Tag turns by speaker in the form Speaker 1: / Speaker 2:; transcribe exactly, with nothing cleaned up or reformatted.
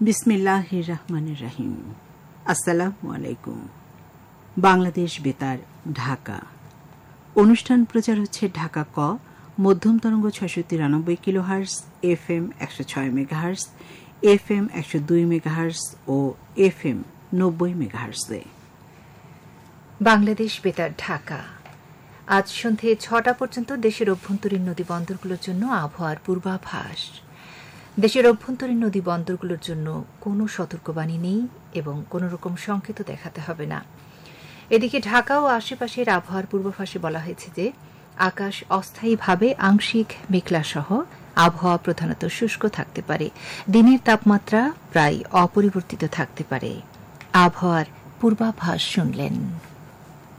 Speaker 1: বিসমিল্লাহির রহমানির রহিম। আসসালামু আলাইকুম। বাংলাদেশ বেতার, ঢাকা। অনুষ্ঠান প্রচার হচ্ছে ঢাকা ক, মধ্যম তরঙ্গ ছয়শো তিরানব্বই কিলোহার্স, এফ এম একশো ছয় মেগাহার্স, এফ এম একশো দুই মেগাহার্স ও এফ এম নব্বই মেগাহার্সে।
Speaker 2: বাংলাদেশ বেতার, ঢাকা। আজ সন্ধে ছটা পর্যন্ত দেশের অভ্যন্তরীণ নদী বন্দরগুলোর জন্য আবহাওয়ার পূর্বাভাস। দেশের অভ্যন্তরীণ নদী বন্দরগুলোর জন্য কোনো সতর্কবাণী নেই এবং কোনো রকম সংকেত দেখাতে হবে না। এদিকে ঢাকা ও আশেপাশের আবহাওয়ার পূর্বাভাসে বলা হয়েছে যে আকাশ অস্থায়ীভাবে আংশিক মেঘলাসহ আবহাওয়া প্রধানত শুষ্ক থাকতে পারে। দিনের তাপমাত্রা প্রায় অপরিবর্তিত থাকতে পারে। আবহাওয়ার পূর্বাভাস শুনলেন।